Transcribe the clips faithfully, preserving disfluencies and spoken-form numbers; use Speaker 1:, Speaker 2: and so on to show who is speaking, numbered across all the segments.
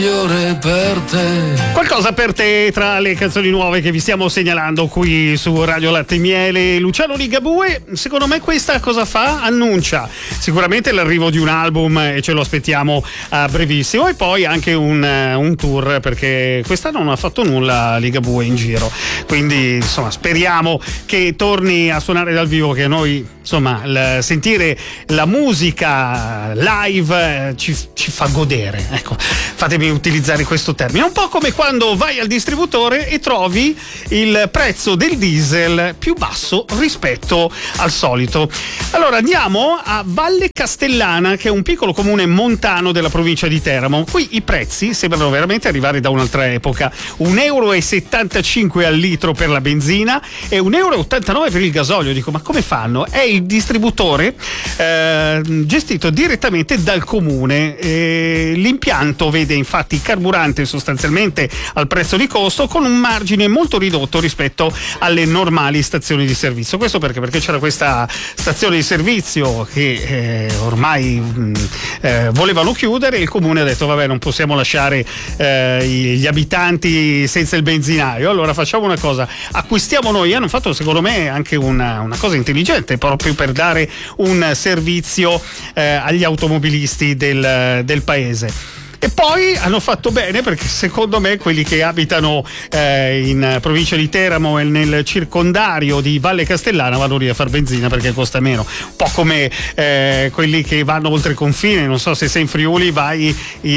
Speaker 1: Per te.
Speaker 2: Qualcosa per te tra le canzoni nuove che vi stiamo segnalando qui su Radio Latte e Miele. Luciano Ligabue, secondo me questa cosa fa? Annuncia sicuramente l'arrivo di un album e ce lo aspettiamo a brevissimo, e poi anche un, un tour, perché quest'anno non ha fatto nulla Ligabue in giro, quindi insomma speriamo che torni a suonare dal vivo, che a noi insomma il, sentire la musica live eh, ci, ci fa godere, ecco, fatemi utilizzare questo termine. È un po' come quando vai al distributore e trovi il prezzo del diesel più basso rispetto al solito. Allora andiamo a Valle Castellana, che è un piccolo comune montano della provincia di Teramo. Qui i prezzi sembrano veramente arrivare da un'altra epoca: un euro e settantacinque al litro per la benzina e un euro e ottantanove per il gasolio. Dico, ma come fanno? È il distributore eh, gestito direttamente dal comune. E l'impianto vede infatti il carburante sostanzialmente al prezzo di costo, con un margine molto ridotto rispetto alle normali stazioni di servizio. Questo perché? Perché c'era questa stazione di servizio che eh, ormai mh, eh, volevano chiudere, e il comune ha detto vabbè, non possiamo lasciare eh, gli abitanti senza il benzinaio, allora facciamo una cosa, acquistiamo noi. Hanno fatto secondo me anche una, una cosa intelligente, proprio per dare un servizio eh, agli automobilisti del, del paese. E poi hanno fatto bene, perché secondo me quelli che abitano eh, in provincia di Teramo e nel circondario di Valle Castellana vanno lì a far benzina perché costa meno. Un po' come eh, quelli che vanno oltre confine, non so se sei in Friuli, vai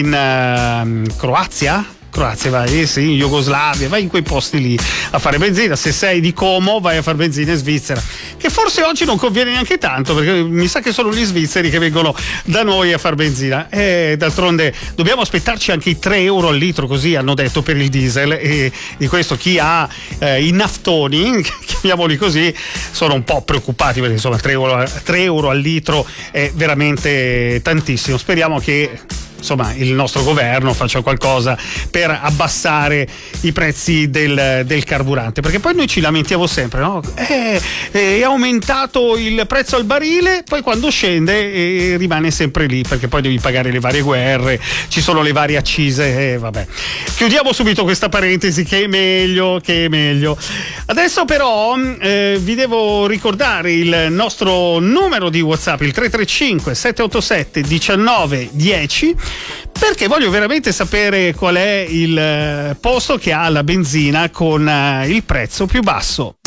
Speaker 2: in uh, Croazia? Croazia vai, sì, in Jugoslavia, vai in quei posti lì a fare benzina. Se sei di Como vai a fare benzina in Svizzera, che forse oggi non conviene neanche tanto, perché mi sa che sono gli svizzeri che vengono da noi a fare benzina, e d'altronde dobbiamo aspettarci anche i tre euro al litro, così hanno detto, per il diesel, e di questo chi ha eh, i naftoni, chiamiamoli così, sono un po' preoccupati, perché insomma tre euro al litro è veramente tantissimo. Speriamo che insomma il nostro governo faccia qualcosa per abbassare i prezzi del, del carburante, perché poi noi ci lamentiamo sempre, no? Eh, è aumentato il prezzo al barile, poi quando scende eh, rimane sempre lì, perché poi devi pagare le varie guerre, ci sono le varie accise, e eh, vabbè. Chiudiamo subito questa parentesi, che è meglio, che è meglio. Adesso però eh, vi devo ricordare il nostro numero di WhatsApp, il tre tre cinque sette otto sette uno nove uno zero, perché voglio veramente sapere qual è il posto che ha la benzina con il prezzo più basso.